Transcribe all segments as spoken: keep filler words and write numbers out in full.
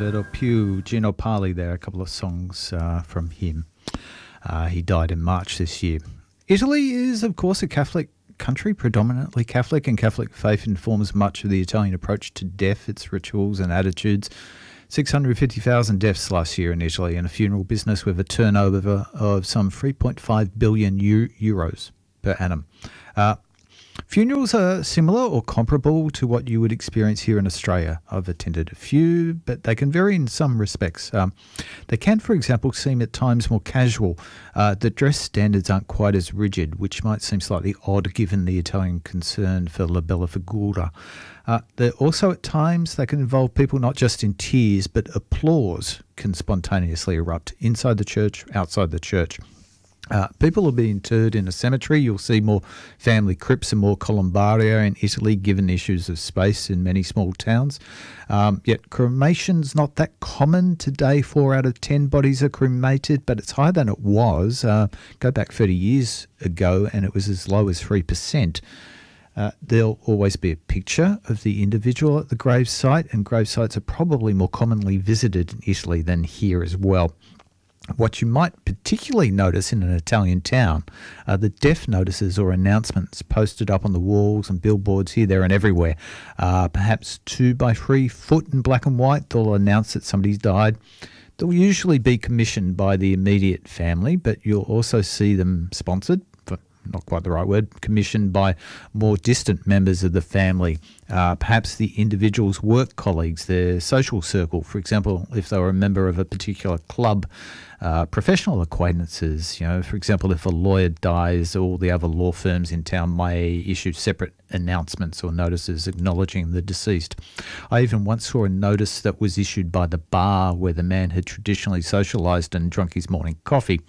little Più Gino Pali there, a couple of songs uh, from him. Uh, he died in March this year. Italy is, of course, a Catholic country, predominantly Catholic, and Catholic faith informs much of the Italian approach to death, its rituals and attitudes. six hundred fifty thousand deaths last year in Italy, and a funeral business with a turnover of some three point five billion euros per annum. Uh, Funerals are similar or comparable to what you would experience here in Australia. I've attended a few, but they can vary in some respects. Um, they can, for example, seem at times more casual. Uh, the dress standards aren't quite as rigid, which might seem slightly odd given the Italian concern for la bella figura. Uh, they're also at times they can involve people not just in tears, but applause can spontaneously erupt inside the church, outside the church. Uh, people will be interred in a cemetery. You'll see more family crypts and more columbaria in Italy, given issues of space in many small towns. Um, yet cremation's not that common today. Four out of ten bodies are cremated, but it's higher than it was. Uh, go back thirty years ago, and it was as low as three percent. Uh, there'll always be a picture of the individual at the grave site, and grave sites are probably more commonly visited in Italy than here as well. What you might particularly notice in an Italian town are the death notices or announcements posted up on the walls and billboards here, there and everywhere. Uh, perhaps two by three foot in black and white, they'll announce that somebody's died. They'll usually be commissioned by the immediate family, but you'll also see them sponsored, not quite the right word, commissioned by more distant members of the family, uh, perhaps the individual's work colleagues, their social circle. For example, if they were a member of a particular club, uh, professional acquaintances. You know, for example, if a lawyer dies, all the other law firms in town may issue separate announcements or notices acknowledging the deceased. I even once saw a notice that was issued by the bar where the man had traditionally socialised and drunk his morning coffee.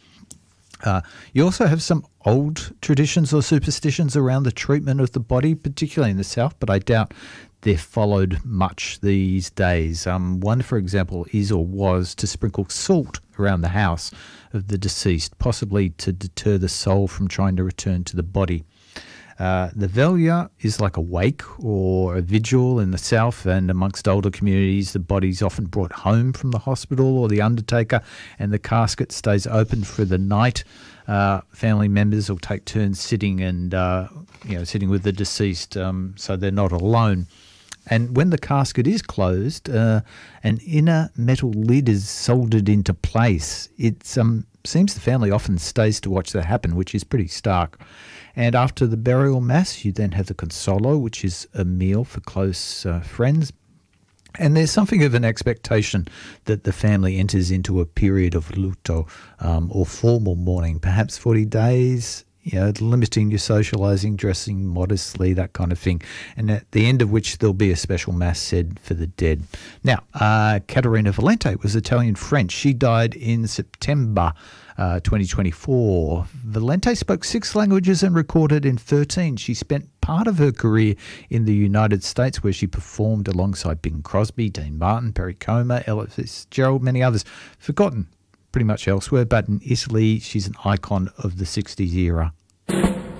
Uh, you also have some old traditions or superstitions around the treatment of the body, particularly in the south, but I doubt they're followed much these days. Um, one, for example, is or was to sprinkle salt around the house of the deceased, possibly to deter the soul from trying to return to the body. Uh, the Veglia is like a wake or a vigil in the south, and amongst older communities, the body's often brought home from the hospital or the undertaker, and the casket stays open for the night. Uh, family members will take turns sitting and uh, you know sitting with the deceased, um, so they're not alone. And when the casket is closed, uh, an inner metal lid is soldered into place. It um, seems the family often stays to watch that happen, which is pretty stark. And after the burial mass, you then have the consolo, which is a meal for close uh, friends. And there's something of an expectation that the family enters into a period of lutto um, or formal mourning, perhaps forty days, you know, limiting your socialising, dressing modestly, that kind of thing. And at the end of which there'll be a special mass said for the dead. Now, uh, Caterina Valente was Italian-French. She died in September Uh, twenty twenty-four. Valente spoke six languages and recorded in thirteen. She spent part of her career in the United States, where she performed alongside Bing Crosby, Dean Martin, Perry Como, Ella Fitzgerald, many others. Forgotten pretty much elsewhere, but in Italy, she's an icon of the sixties era.